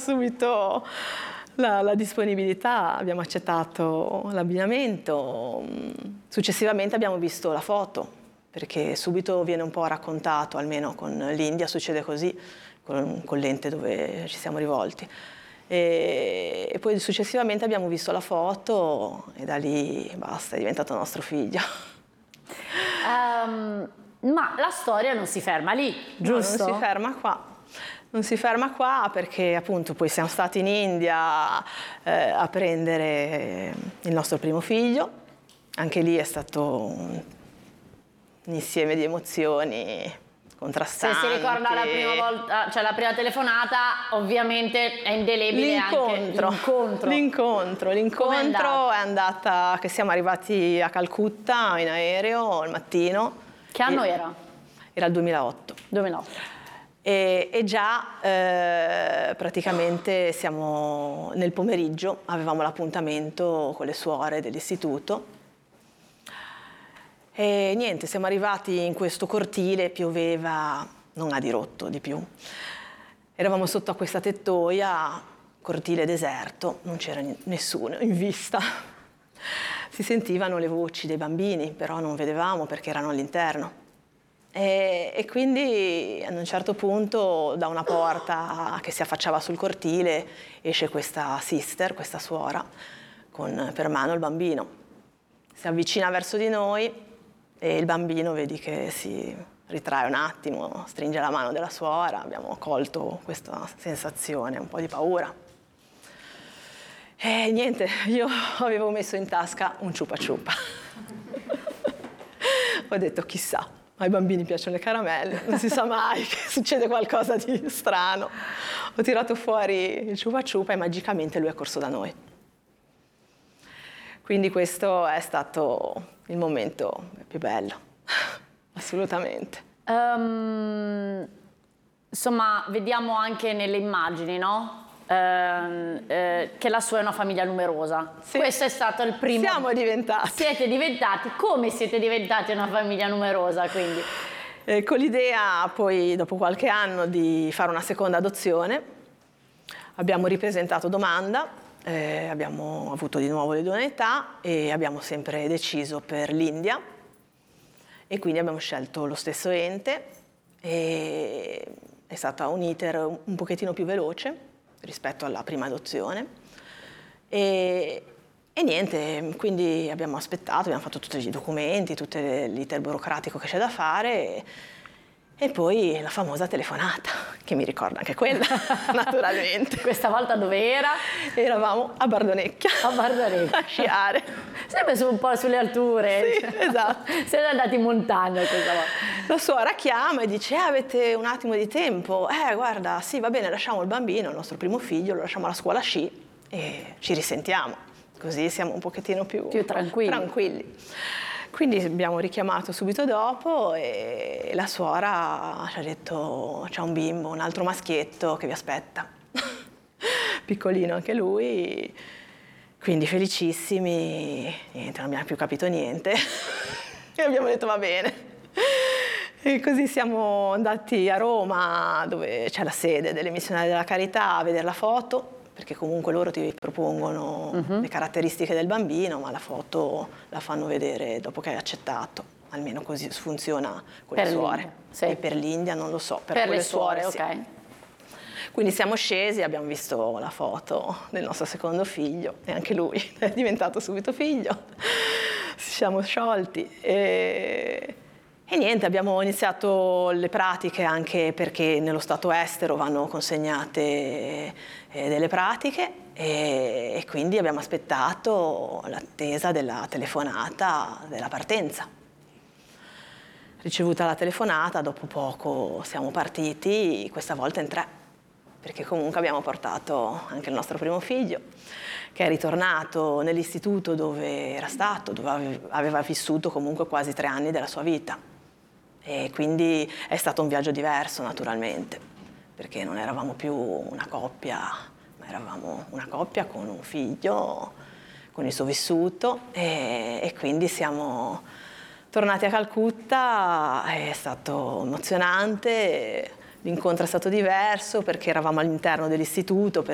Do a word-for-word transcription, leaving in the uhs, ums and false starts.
subito la, la disponibilità, abbiamo accettato l'abbinamento. Successivamente abbiamo visto la foto, perché subito viene un po' raccontato, almeno con l'India succede così, con, con l'ente dove ci siamo rivolti. E, e poi successivamente abbiamo visto la foto e da lì basta, è diventato nostro figlio. Um, ma la storia non si ferma lì, giusto? No, non si ferma qua. Non si ferma qua perché appunto poi siamo stati in India eh, a prendere il nostro primo figlio. Anche lì è stato un, un insieme di emozioni contrastanti. Se si ricorda la prima volta, cioè la prima telefonata, ovviamente è indelebile l'incontro, anche l'incontro. L'incontro, l'incontro è, è andata che siamo arrivati a Calcutta in aereo al mattino. Che anno era? Era il duemilaotto. duemilaotto. E, e già eh, praticamente siamo nel pomeriggio, avevamo l'appuntamento con le suore dell'istituto. E niente, siamo arrivati in questo cortile, pioveva non a dirotto di più. Eravamo sotto a questa tettoia, cortile deserto, non c'era nessuno in vista. Si sentivano le voci dei bambini, però non vedevamo perché erano all'interno. E, e quindi ad un certo punto da una porta che si affacciava sul cortile esce questa sister, questa suora, con per mano il bambino. Si avvicina verso di noi e il bambino vedi che si ritrae un attimo, stringe la mano della suora, abbiamo colto questa sensazione, un po' di paura. E niente, io avevo messo in tasca un ciupa ciupa. Ho detto chissà, ai bambini piacciono le caramelle, non si sa mai che succede qualcosa di strano. Ho tirato fuori il ciupa ciupa e magicamente lui è corso da noi. Quindi questo è stato il momento più bello, assolutamente. Um, insomma, vediamo anche nelle immagini, no? Uh, eh, che la sua è una famiglia numerosa. Sì. Questo è stato il primo. Siamo diventati. Siete diventati. Come siete diventati una famiglia numerosa, quindi? Eh, con l'idea poi, dopo qualche anno, di fare una seconda adozione, abbiamo ripresentato domanda. Eh, abbiamo avuto di nuovo l'idoneità e abbiamo sempre deciso per l'India e quindi abbiamo scelto lo stesso ente e è stata un iter un pochettino più veloce rispetto alla prima adozione e, e niente, quindi abbiamo aspettato, abbiamo fatto tutti i documenti, tutto l'iter burocratico che c'è da fare e, e poi la famosa telefonata, che mi ricorda anche quella, naturalmente. Questa volta dove era? Eravamo a Bardonecchia. A Bardonecchia. A sciare. Sempre su, un po' sulle alture. Sì, esatto. Siete andati in montagna questa volta. La suora chiama e dice, eh, avete un attimo di tempo? Eh, guarda, sì, va bene, lasciamo il bambino, il nostro primo figlio, lo lasciamo alla scuola sci e ci risentiamo. Così siamo un pochettino più, più tranquilli. tranquilli. Quindi abbiamo richiamato subito dopo e la suora ci ha detto c'è un bimbo, un altro maschietto che vi aspetta. Piccolino anche lui, quindi felicissimi, niente, non abbiamo più capito niente e abbiamo detto va bene. E così siamo andati a Roma, dove c'è la sede delle missionari della carità, a vedere la foto, perché comunque loro ti propongono uh-huh. le caratteristiche del bambino, ma la foto la fanno vedere dopo che hai accettato. Almeno così funziona con per le suore. Sì. E per l'India non lo so, per, per le suore, suore, sì. ok. Quindi siamo scesi, abbiamo visto la foto del nostro secondo figlio e anche lui è diventato subito figlio. Ci siamo sciolti e... E niente, abbiamo iniziato le pratiche anche perché nello stato estero vanno consegnate eh, delle pratiche e, e quindi abbiamo aspettato l'attesa della telefonata della partenza. Ricevuta la telefonata, dopo poco siamo partiti, questa volta in tre, perché comunque abbiamo portato anche il nostro primo figlio, che è ritornato nell'istituto dove era stato, dove aveva vissuto comunque quasi tre anni della sua vita. E quindi è stato un viaggio diverso naturalmente, perché non eravamo più una coppia, ma eravamo una coppia con un figlio, con il suo vissuto e, e quindi siamo tornati a Calcutta, è stato emozionante, l'incontro è stato diverso perché eravamo all'interno dell'istituto, per